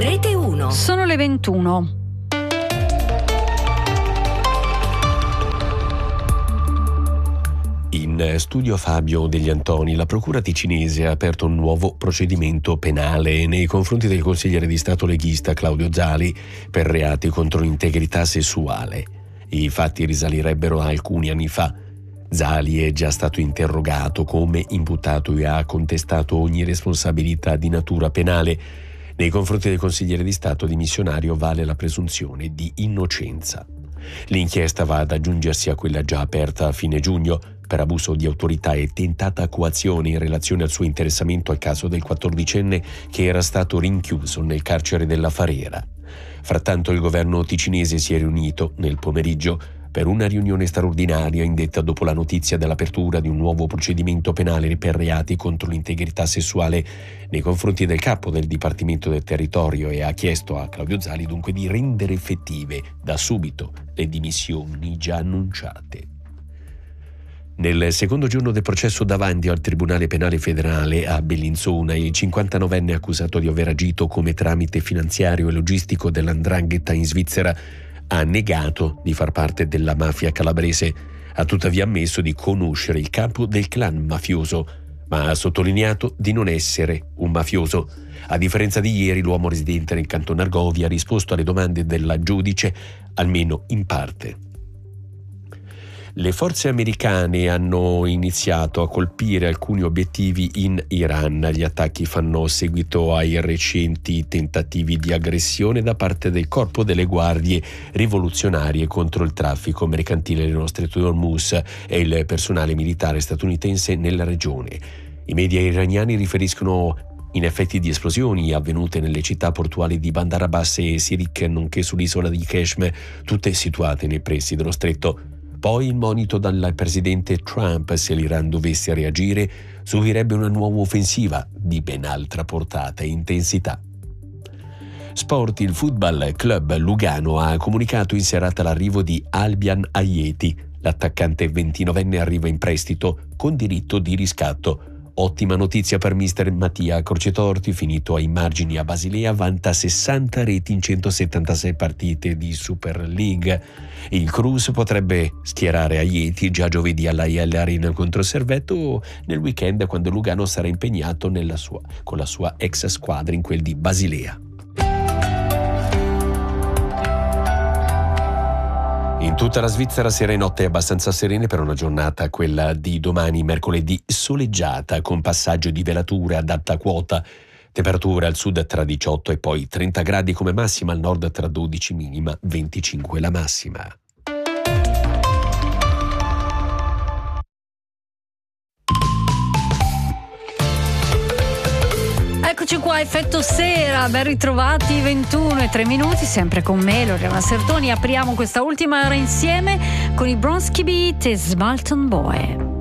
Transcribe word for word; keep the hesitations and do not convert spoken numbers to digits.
Rete uno. Sono le ventuno. In studio Fabio Degli Antoni, la procura ticinese ha aperto un nuovo procedimento penale nei confronti del consigliere di Stato leghista Claudio Zali per reati contro l'integrità sessuale. I fatti risalirebbero a alcuni anni fa. Zali è già stato interrogato come imputato e ha contestato ogni responsabilità di natura penale. Nei confronti del consigliere di Stato dimissionario vale la presunzione di innocenza. L'inchiesta va ad aggiungersi a quella già aperta a fine giugno per abuso di autorità e tentata coazione in relazione al suo interessamento al caso del quattordicenne che era stato rinchiuso nel carcere della Farera. Frattanto il governo ticinese si è riunito nel pomeriggio per una riunione straordinaria indetta dopo la notizia dell'apertura di un nuovo procedimento penale per reati contro l'integrità sessuale nei confronti del capo del Dipartimento del Territorio e ha chiesto a Claudio Zali dunque di rendere effettive da subito le dimissioni già annunciate. Nel secondo giorno del processo davanti al Tribunale Penale Federale a Bellinzona, il cinquantanovenne accusato di aver agito come tramite finanziario e logistico dell'Ndrangheta in Svizzera ha negato di far parte della mafia calabrese, ha tuttavia ammesso di conoscere il capo del clan mafioso, ma ha sottolineato di non essere un mafioso. A differenza di ieri, l'uomo residente nel canton Argovia ha risposto alle domande della giudice, almeno in parte. Le forze americane hanno iniziato a colpire alcuni obiettivi in Iran. Gli attacchi fanno seguito ai recenti tentativi di aggressione da parte del Corpo delle Guardie Rivoluzionarie contro il traffico mercantile nello Stretto di Hormuz e il personale militare statunitense nella regione. I media iraniani riferiscono in effetti di esplosioni avvenute nelle città portuali di Bandar Abbas e Sirik, nonché sull'isola di Qeshm, tutte situate nei pressi dello stretto. Poi il monito dal presidente Trump: se l'Iran dovesse reagire, subirebbe una nuova offensiva di ben altra portata e intensità. Sport: il Football Club Lugano ha comunicato in serata l'arrivo di Albian Ajeti. L'attaccante ventinovenne arriva in prestito con diritto di riscatto. Ottima notizia per mister Mattia Crocetorti, finito ai margini a Basilea, vanta sessanta reti in centosettantasei partite di Super League. Il Cruz potrebbe schierare Ajeti già giovedì alla I L Arena contro Servetto nel weekend, quando Lugano sarà impegnato nella sua, con la sua ex squadra in quel di Basilea. In tutta la Svizzera sera e notte abbastanza serene per una giornata, quella di domani mercoledì, soleggiata con passaggio di velature ad alta quota. Temperatura al sud tra diciotto e poi trenta gradi come massima, al nord tra dodici minima, venticinque la massima. Eccoci qua, effetto sera, ben ritrovati, ventuno e tre minuti, sempre con me, Loriana Sertoni. Apriamo questa ultima ora insieme con i Bronski Beat e Smalton Boy.